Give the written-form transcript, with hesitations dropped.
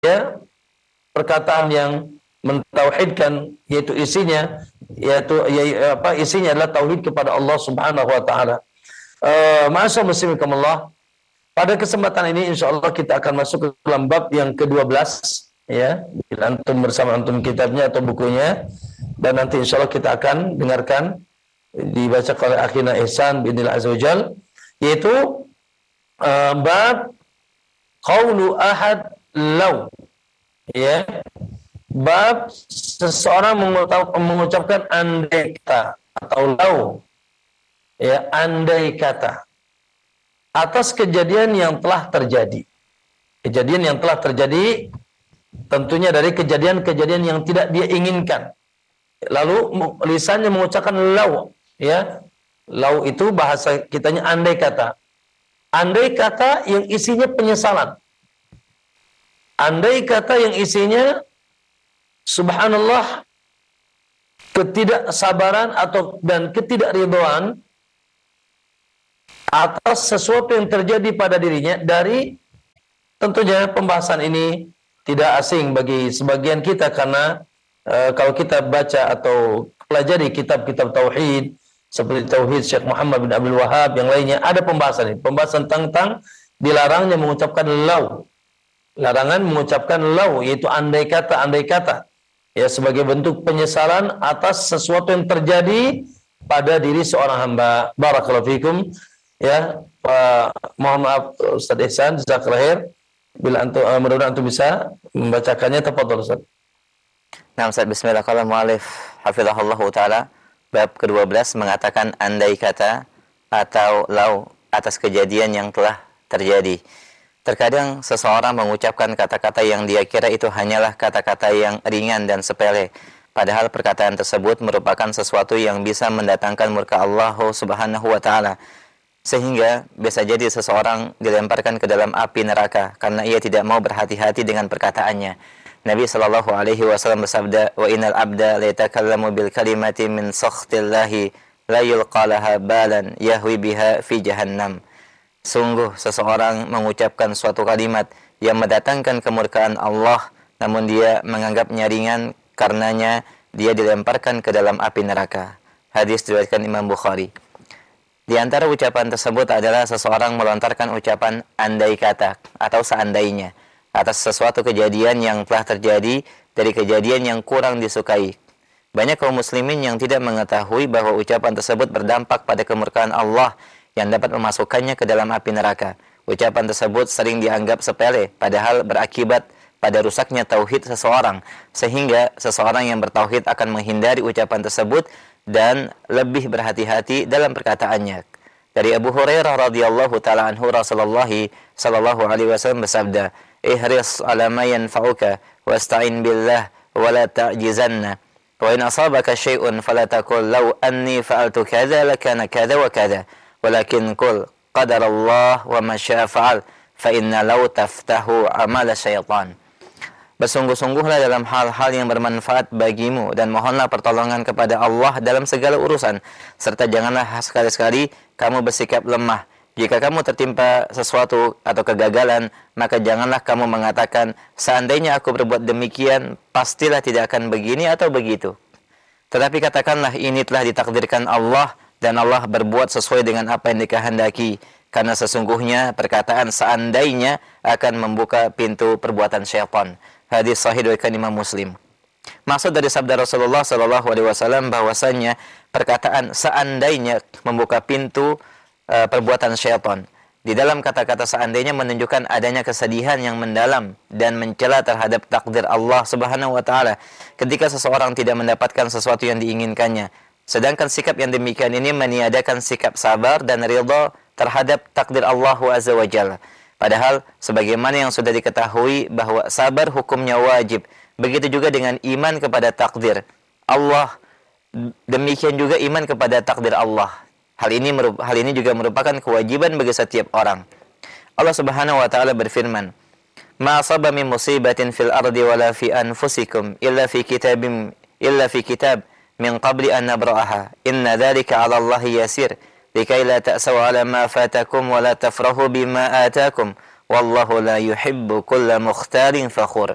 perkataan yang mentauhidkan, yaitu isinya adalah tauhid kepada Allah Subhanahu wa taala. Ma'asyiral muslimin, pada kesempatan ini insyaallah kita akan masuk ke dalam bab yang ke-12 ya. Bila antum bersama antum kitabnya atau bukunya, dan nanti insyaallah kita akan dengarkan dibaca oleh akhina Ihsan binillah azza wajal, yaitu bab qaulu ahad law, ya, bab seseorang mengucapkan andai kata atau law, ya, andai kata atas kejadian yang telah terjadi. Kejadian yang telah terjadi tentunya dari kejadian-kejadian yang tidak dia inginkan. Lalu lisannya mengucapkan law, ya. Law itu bahasa kitanya andai kata. Andai kata yang isinya penyesalan. Andai kata yang isinya subhanallah ketidaksabaran dan ketidakridhaan atas sesuatu yang terjadi pada dirinya. Dari tentunya pembahasan ini tidak asing bagi sebagian kita, karena kalau kita baca atau pelajari kitab-kitab tauhid seperti tauhid Syekh Muhammad bin Abdul Wahhab yang lainnya, ada pembahasan ini, pembahasan tentang dilarangnya mengucapkan law, larangan mengucapkan law, yaitu andai kata, ya, sebagai bentuk penyesalan atas sesuatu yang terjadi pada diri seorang hamba. Barakallahu fikum. Ya, mohon maaf Ustaz Ihsan, jazakallahu khair. Bila antum mudah-mudahan antum bisa membacakannya, tafadhol Ustaz. Nah, Ustaz, bismillah. Qala mu'allif hafizahullah taala, bab ke-12 mengatakan andai kata atau law atas kejadian yang telah terjadi. Terkadang seseorang mengucapkan kata-kata yang dia kira itu hanyalah kata-kata yang ringan dan sepele, padahal perkataan tersebut merupakan sesuatu yang bisa mendatangkan murka Allah Subhanahu wa taala. Sehingga bisa jadi seseorang dilemparkan ke dalam api neraka karena ia tidak mau berhati-hati dengan perkataannya. Nabi sallallahu alaihi wasallam bersabda, "Wa innal abda la yatakallamu bil kalimati min sakhtillahi la yulqalaha balan yahwi biha fi jahannam." Sungguh seseorang mengucapkan suatu kalimat yang mendatangkan kemurkaan Allah, namun dia menganggapnya ringan, karenanya dia dilemparkan ke dalam api neraka. Hadis diriwayatkan Imam Bukhari. Di antara ucapan tersebut adalah seseorang melontarkan ucapan andai kata atau seandainya atas sesuatu kejadian yang telah terjadi dari kejadian yang kurang disukai. Banyak kaum muslimin yang tidak mengetahui bahwa ucapan tersebut berdampak pada kemurkaan Allah yang dapat memasukkannya ke dalam api neraka. Ucapan tersebut sering dianggap sepele, padahal berakibat pada rusaknya tauhid seseorang, sehingga seseorang yang bertauhid akan menghindari ucapan tersebut dan lebih berhati-hati dalam perkataannya. Dari Abu Hurairah radhiyallahu taala anhu, Rasulullah sallallahu alaihi wasallam bersabda, "Ihris 'ala ma yanfa'uka wasta'in billah wa la ta'jizanna. Wa in asabaka syai'un fala taqul law anni fa'altu kadza lakana kadza wa kadza, walakin qul qadarallah wa ma syaa fa'al, fa inna law taftahu 'amala syaitan." Bersungguh-sungguhlah dalam hal-hal yang bermanfaat bagimu dan mohonlah pertolongan kepada Allah dalam segala urusan, serta janganlah sekali-sekali kamu bersikap lemah. Jika kamu tertimpa sesuatu atau kegagalan, maka janganlah kamu mengatakan, seandainya aku berbuat demikian, pastilah tidak akan begini atau begitu. Tetapi katakanlah, ini telah ditakdirkan Allah dan Allah berbuat sesuai dengan apa yang dikehendaki, karena sesungguhnya perkataan seandainya akan membuka pintu perbuatan syaitan. Hadis sahih riwayat Imam Muslim. Maksud dari sabda Rasulullah sallallahu alaihi wasallam bahwasanya perkataan seandainya membuka pintu perbuatan syaitan. Di dalam kata-kata seandainya menunjukkan adanya kesedihan yang mendalam dan mencela terhadap takdir Allah Subhanahu wa taala ketika seseorang tidak mendapatkan sesuatu yang diinginkannya. Sedangkan sikap yang demikian ini meniadakan sikap sabar dan ridha terhadap takdir Allah Azza wa Jalla. Padahal sebagaimana yang sudah diketahui bahwa sabar hukumnya wajib, begitu juga dengan iman kepada takdir Allah, demikian juga iman kepada takdir Allah. Hal ini juga merupakan kewajiban bagi setiap orang. Allah Subhanahu wa taala berfirman, "Ma asaba min musibatin fil ardi wala fi anfusikum illa fi kitab min qabli an nabra'aha. Inna dzalika 'ala Allahi yasir. Likai la ta'saw 'ala ma fatakum wa la tafrahu bima atakum. Wallahu la yuhibbu kulla mukhtalin fakhur."